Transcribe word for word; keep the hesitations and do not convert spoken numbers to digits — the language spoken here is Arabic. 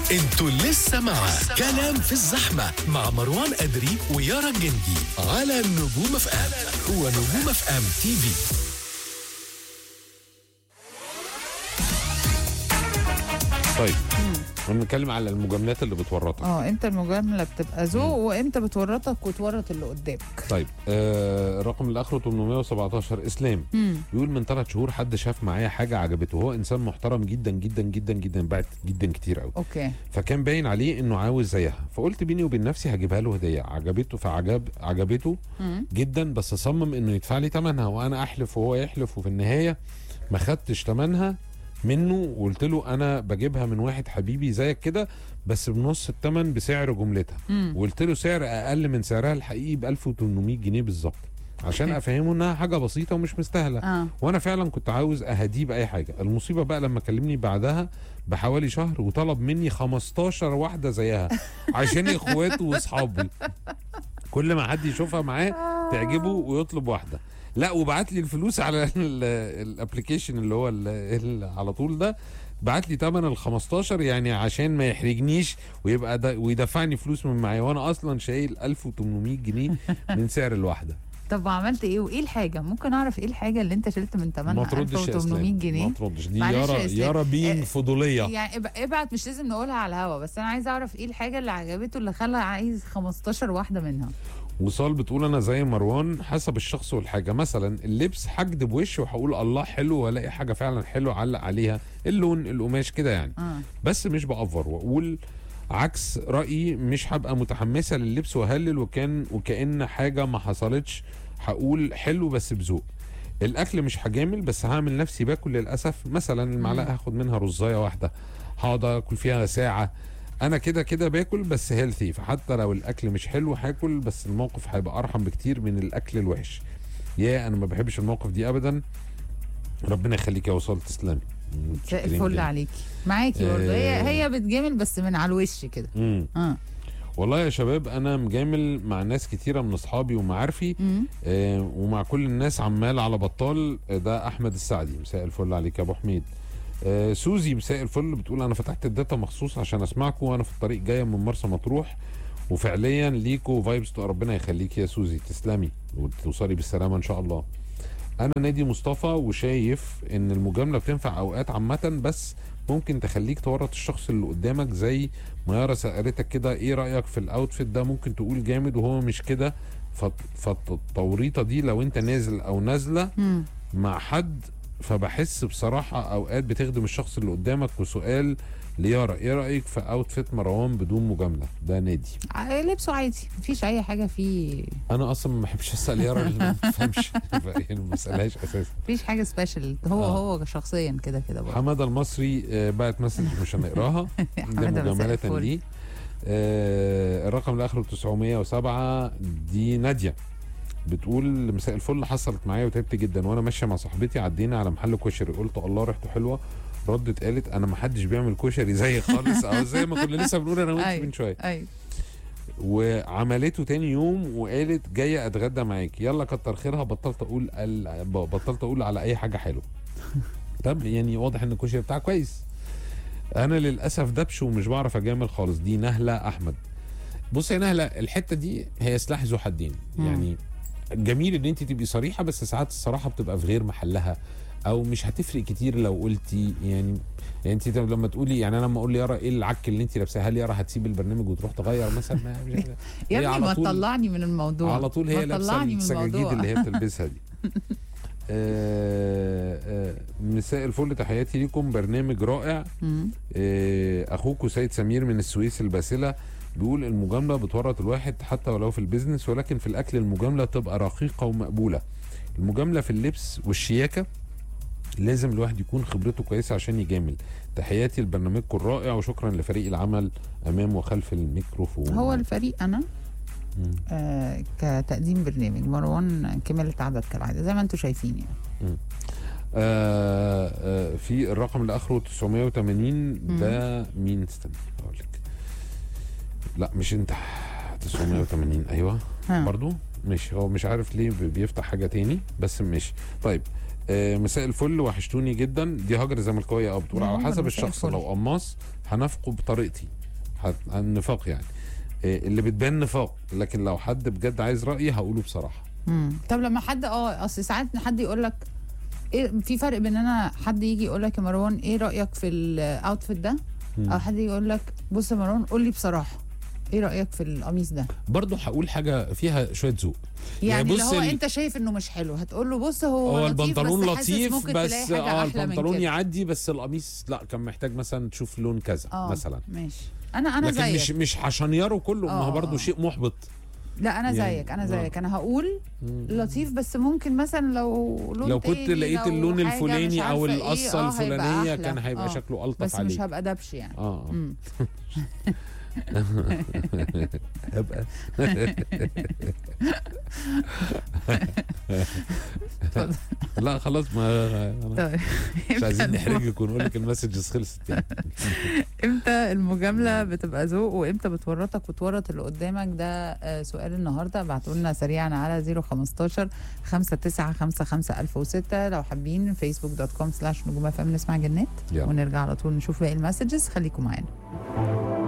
انتوا لسه مع كلام في الزحمة مع مروان أدري ويارا الجندي على نجوم اف ام ونجوم اف ام تي في. طيب بنتكلم على المجاملات اللي بتورطك. اه امتى المجامله بتبقى ذوق وامتى بتورطك وتورط اللي قدامك. طيب آه الرقم اللي اخره ثمانمائة وسبعة عشر اسلام مم. بيقول من ثلاث شهور حد شاف معايا حاجه عجبته، هو انسان محترم جدا جدا جدا جدا، بعت جدا كتير قوي. اوكي. فكان باين عليه انه عاوز زيها، فقلت بيني وبين نفسي هجيبها له هديه، عجبته فعجب عجبته مم. جدا، بس صمم انه يدفع لي ثمنها وانا احلف وهو يحلف، وفي النهايه ما خدتش ثمنها منه، وقلت له انا بجيبها من واحد حبيبي زيك كده بس بنص الثمن بسعر جملتها، وقلت له سعر اقل من سعرها الحقيقي ب ألف وثمانمائة جنيه بالظبط عشان افهمه انها حاجه بسيطه ومش مستاهله. آه. وانا فعلا كنت عاوز اهديه باي حاجه. المصيبه بقى لما كلمني بعدها بحوالي شهر وطلب مني خمستاشر واحده زيها عشان اخواته واصحابي، كل ما حد يشوفها معاه تعجبه ويطلب واحده. لا وبعت لي الفلوس على الابلكيشن اللي هو ال على طول ده، بعت لي ثمن ال خمستاشر يعني عشان ما يحرجنيش ويبقى ده ويدفعني فلوس من معايا وانا اصلا شايل ألف وثمانمائة جنيه من سعر الواحده. طب وعملت ايه وايه الحاجه؟ ممكن اعرف ايه الحاجه اللي انت شلت من ثمنها ما تردش ألف وثمانمائة جنيه؟ ما تردش دي معلش يارا يا إسلام. يارا بين إيه فضوليه يعني اب- ابعت، مش لازم نقولها على الهوا، بس انا عايزه اعرف ايه الحاجه اللي عجبته اللي خلى عايز خمستاشر واحده منها. وصال بتقول انا زي مروان حسب الشخص والحاجه، مثلا اللبس هكدب وش وهقول الله حلو والاقي حاجه فعلا حلوه اعلق عليها، اللون القماش كده يعني. آه. بس مش بأفور واقول عكس رايي، مش هبقى متحمسه لللبس وهلل وكان وكأن حاجه ما حصلتش، هقول حلو بس بذوق. الاكل مش هجامل بس هعمل نفسي باكل للاسف، مثلا المعلقه هاخد منها رزايه واحده هقعد اكل فيها ساعه، انا كده كده باكل بس هيلثي، فحتى لو الاكل مش حلو هاكل، بس الموقف هيبقى ارحم بكتير من الاكل الوحش. يا انا ما بحبش الموقف دي ابدا. ربنا يخليك يا وصال، تسلمي. زي الفل عليكي، معاكي برضه. هي هي بتجامل بس من على الوش كده. امم اه والله يا شباب انا مجامل مع ناس كتيره من اصحابي ومعارفي، آه ومع كل الناس عمال على بطال. آه ده احمد السعدي، مساء الفل عليك يا ابو حميد. آه سوزي مساء الفل بتقول انا فتحت الداتا مخصوص عشان اسمعكم وانا في الطريق جايه من مرسى مطروح، وفعليا ليكوا فايبس، ربنا يخليك يا سوزي، تسلمي وتوصلي بالسلامه ان شاء الله. انا نادي مصطفى وشايف ان المجامله بتنفع اوقات عامه، بس ممكن تخليك تورط الشخص اللي قدامك، زي ما يارا سألتك كده ايه رايك في الاوتفيت ده، ممكن تقول جامد وهو مش كده، فالتوريطه دي لو انت نازل او نازله مع حد، فبحس بصراحه اوقات بتخدم الشخص اللي قدامك. وسؤال ليارا، ايه رايك في اوتفيت مروان بدون مجامله؟ ده نادي ع- لبسه عادي، مفيش اي حاجه فيه، انا اصلا ما بحبش اسال يارا اللي ما بتفهمش يعني ما بسالهاش اساسا. مفيش حاجه سبيشال، هو آه. هو شخصيا كده كده برضه. حماده المصري آه بعت مسج مش هنقراها ده حمادة مساء مجامله الفل. ليه. آه الرقم اللي اخره تسعمائة وسبعة دي ناديه بتقول مساء الفل، حصلت معايا وتعبت جدا وانا ماشيه مع صاحبتي، عدينا على محل كشري قلت الله ريحته حلوه، ردت قالت انا ما حدش بيعمل كشري زي خالص، او زي ما كنا لسه بنقول انا وانت من شويه. ايوه وعملته تاني يوم وقالت جايه اتغدى معاك، يلا كتر خيرها، بطلت اقول ال... بطلت اقول على اي حاجه حلوه. طب يعني واضح ان الكشري بتاعك كويس. انا للاسف دبش ومش بعرف اجامل خالص. دي نهله احمد. بص يا نهله، الحته دي هي سلاح ذو حدين، يعني جميل ان انت تبقي صريحه، بس ساعات الصراحه بتبقى في غير محلها او مش هتفرق كتير لو قلتي يعني. يعني انت لما تقولي، يعني انا لما اقول يارا ايه العك اللي انت لابساها، هل يارا هتسيب البرنامج وتروح تغير مثلا؟ ما مش يا هي ابني ما على طول- تطلعني من الموضوع، على طول هي ما لابسه تطلعني من السجاجيد الموضوع. اللي هي بتلبسها دي. آه، آه، مساء الفل، تحياتي ليكم، برنامج رائع. مم. آه، اخوكم سيد سمير من السويس الباسله بيقول المجامله بتورط الواحد حتى ولو في البيزنس، ولكن في الاكل المجامله تبقى رقيقه ومقبوله. المجامله في اللبس والشياكه لازم الواحد يكون خبرته كويسه عشان يجامل. تحياتي لبرنامجكم الرائع وشكرا لفريق العمل امام وخلف الميكروفون. هو الفريق انا مم. آه كتقديم برنامج، مروان كمالة عدد كالعاده زي ما انتم شايفين يعني. مم. آه آه في الرقم اللي اخره تسعمائة وثمانين ده مين؟ استنى اقول لك. لا مش انت. تسعمائة وثمانين ايوه ها. برضو مش هو مش عارف ليه بيفتح حاجه تاني بس ماشي. طيب آه مساء الفل، وحشتوني جدا. دي هاجر زملكاويه اه بتقول يا على هاجر حسب مساء الشخص، الفل. لو قماص هنافقه بطريقتي، حت... النفاق يعني إيه اللي بتبان نفاق، لكن لو حد بجد عايز رايي هقوله بصراحه. امم طب لما حد اه اصل ساعات حد يقول لك ايه، في فرق بين انا حد يجي يقول لك يا مروان ايه رايك في الاوتفيت ده، مم. او حد يقول لك بص يا مروان قول لي بصراحه ايه رايك في القميص ده. برضه هقول حاجه فيها شويه ذوق. يعني, يعني اللي بص هو ال- انت شايف انه مش حلو هتقول له بص هو, هو لطيف البنطلون بس حاسس لطيف ممكن بس تلاقي حاجه اه احلى من البنطلون كده. يعدي بس القميص لا، كان محتاج مثلا تشوف لون كذا اه مثلا. ماشي. انا انا لكن زيك مش مش هشنيره كله، ما آه، هو برضه آه. شيء محبط. لا انا يعني زيك انا آه. زيك انا هقول مم. لطيف بس ممكن مثلا لو لون لو كنت تاني، لقيت لو اللون حاجة مش الفلاني او عارفة إيه، القصه آه، هيبقى الفلانيه أحلى. كان هيبقى آه. شكله الطف بس عليه. مش هبقى دبش يعني. اه آه. مم. هبقى اتفضل. لا خلاص ما طيب مش عايزين إمتى الم- نحرجك ونقول لك المسجز خلصت يعني. امتى المجامله بتبقى ذوق وامتى بتورطك وتورط اللي قدامك؟ ده آه، سؤال النهارده. ابعتوا لنا سريعا على صفر خمستاشر خمسة تسعة خمسة خمسة ألف وستة لو حابين. فيسبوك دوت كوم سلاش نجوم اف ام نسمع جنات، يلا. ونرجع على طول نشوف باقي المسجز. خليكم معانا.